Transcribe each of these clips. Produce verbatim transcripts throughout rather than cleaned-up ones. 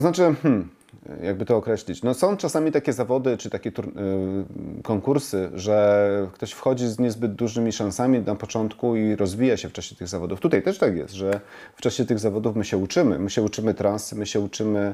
Znaczy, hmm, jakby to określić. No są czasami takie zawody, czy takie tur- y, konkursy, że ktoś wchodzi z niezbyt dużymi szansami na początku i rozwija się w czasie tych zawodów. Tutaj też tak jest, że w czasie tych zawodów my się uczymy. My się uczymy trasy, my się uczymy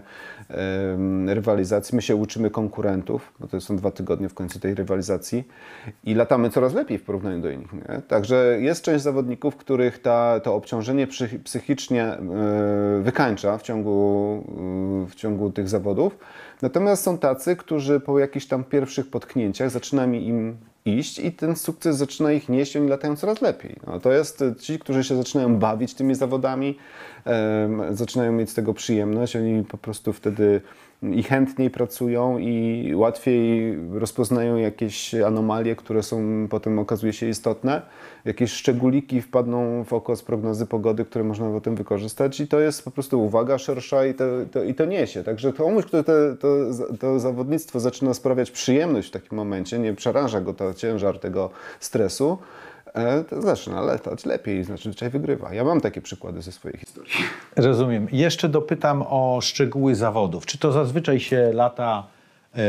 y, rywalizacji, my się uczymy konkurentów, bo to są dwa tygodnie w końcu tej rywalizacji i latamy coraz lepiej w porównaniu do innych. Nie? Także jest część zawodników, których ta, to obciążenie psy- psychicznie y, wykańcza w ciągu, y, w ciągu tych zawodów. Natomiast są tacy, którzy po jakichś tam pierwszych potknięciach zaczyna im iść i ten sukces zaczyna ich nieść i oni latają coraz lepiej. No, to jest ci, którzy się zaczynają bawić tymi zawodami, e, zaczynają mieć z tego przyjemność, oni po prostu wtedy i chętniej pracują i łatwiej rozpoznają jakieś anomalie, które są potem okazuje się istotne. Jakieś szczególiki wpadną w oko z prognozy pogody, które można potem wykorzystać i to jest po prostu uwaga szersza i to, to, i to niesie. Także komuś, kto te, to, to zawodnictwo zaczyna sprawiać przyjemność w takim momencie, nie przeraża go to ciężar tego stresu, to zaczyna latać lepiej, znaczy zazwyczaj wygrywa. Ja mam takie przykłady ze swojej historii. Rozumiem. Jeszcze dopytam o szczegóły zawodów. Czy to zazwyczaj się lata y,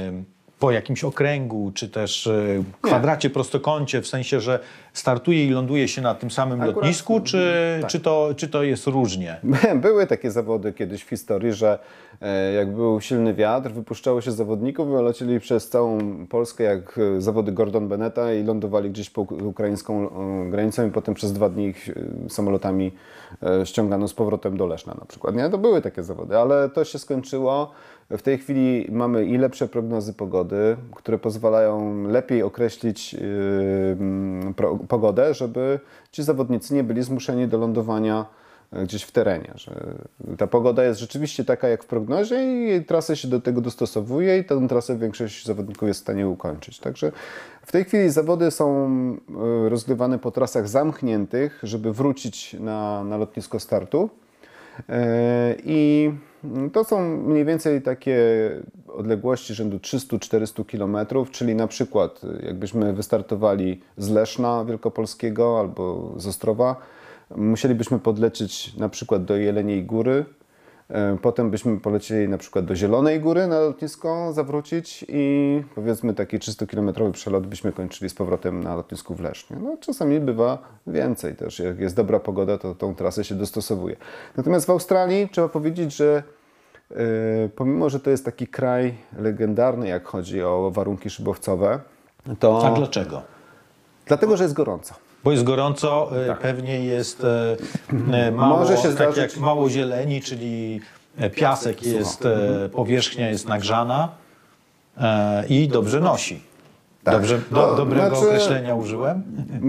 po jakimś okręgu, czy też y, kwadracie, prostokącie, w sensie, że startuje i ląduje się na tym samym Akurat, lotnisku, czy, tak. czy, to, czy to jest różnie? Były takie zawody kiedyś w historii, że e, jak był silny wiatr, wypuszczało się zawodników i lecieli przez całą Polskę jak e, zawody Gordon Beneta i lądowali gdzieś po ukraińską e, granicą i potem przez dwa dni ich e, samolotami e, ściągano z powrotem do Leszna na przykład. Nie? To były takie zawody, ale to się skończyło. W tej chwili mamy i lepsze prognozy pogody, które pozwalają lepiej określić yy, pro, pogodę, żeby ci zawodnicy nie byli zmuszeni do lądowania gdzieś w terenie. Że ta pogoda jest rzeczywiście taka jak w prognozie i trasę się do tego dostosowuje i tę trasę większość zawodników jest w stanie ukończyć. Także w tej chwili zawody są rozgrywane po trasach zamkniętych, żeby wrócić na, na lotnisko startu. I to są mniej więcej takie odległości rzędu trzysta do czterystu kilometrów, czyli na przykład jakbyśmy wystartowali z Leszna Wielkopolskiego albo z Ostrowa, musielibyśmy podlecieć na przykład do Jeleniej Góry, potem byśmy polecieli na przykład do Zielonej Góry na lotnisko, zawrócić i powiedzmy taki trzystukilometrowy przelot byśmy kończyli z powrotem na lotnisku w Lesznie. No, czasami bywa więcej też, jak jest dobra pogoda, to tą trasę się dostosowuje. Natomiast w Australii trzeba powiedzieć, że yy, pomimo, że to jest taki kraj legendarny, jak chodzi o warunki szybowcowe, to... A dlaczego? Dlatego, że jest gorąco. Bo jest gorąco, tak. Pewnie jest e, mało, Może się tak zdarzyć. jak mało zieleni, czyli piasek jest, e, powierzchnia jest nagrzana e, i dobrze nosi. Tak. Dobrze, do, dobrego znaczy, określenia użyłem?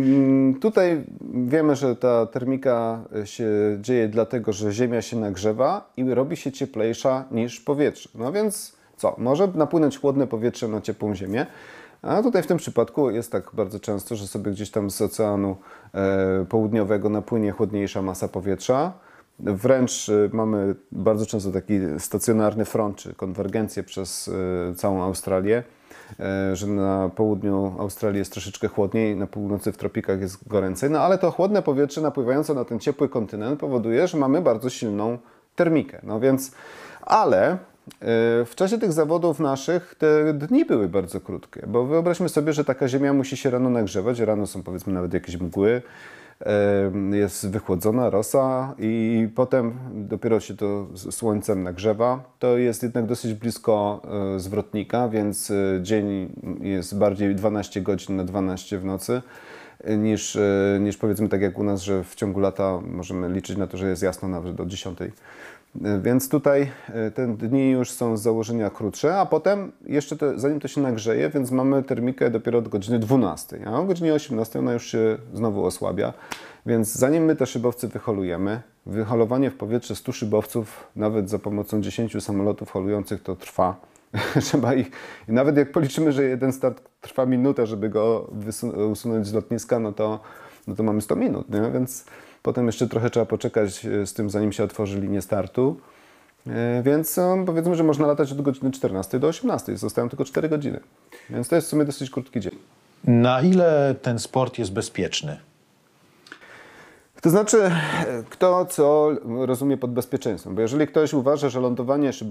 Tutaj wiemy, że ta termika się dzieje dlatego, że Ziemia się nagrzewa i robi się cieplejsza niż powietrze. No więc co? Może napłynąć chłodne powietrze na ciepłą Ziemię. A tutaj w tym przypadku jest tak bardzo często, że sobie gdzieś tam z oceanu e, południowego napłynie chłodniejsza masa powietrza. Wręcz e, mamy bardzo często taki stacjonarny front, czy konwergencję przez e, całą Australię, e, że na południu Australii jest troszeczkę chłodniej, na północy w tropikach jest goręcej. No ale to chłodne powietrze napływające na ten ciepły kontynent powoduje, że mamy bardzo silną termikę. No więc, ale... W czasie tych zawodów naszych te dni były bardzo krótkie, bo wyobraźmy sobie, że taka Ziemia musi się rano nagrzewać, rano są powiedzmy nawet jakieś mgły, jest wychłodzona rosa i potem dopiero się to słońcem nagrzewa. To jest jednak dosyć blisko zwrotnika, więc dzień jest bardziej dwanaście godzin na dwanaście w nocy. Niż, niż powiedzmy tak jak u nas, że w ciągu lata możemy liczyć na to, że jest jasno nawet do dziesiątej. Więc tutaj te dni już są z założenia krótsze, a potem jeszcze to, zanim to się nagrzeje, więc mamy termikę dopiero od godziny dwunastej, a o godzinie osiemnastej ona już się znowu osłabia. Więc zanim my te szybowce wyholujemy, wyholowanie w powietrze stu szybowców nawet za pomocą dziesięciu samolotów holujących to trwa. Trzeba ich, i nawet jak policzymy, że jeden start trwa minutę, żeby go usunąć z lotniska, no to, no to mamy sto minut, nie? Więc potem jeszcze trochę trzeba poczekać z tym, zanim się otworzy linia startu. Więc powiedzmy, że można latać od godziny czternastej do osiemnastej. Zostają tylko cztery godziny. Więc to jest w sumie dosyć krótki dzień. Na ile ten sport jest bezpieczny? To znaczy, kto co rozumie pod bezpieczeństwem, bo jeżeli ktoś uważa, że lądowanie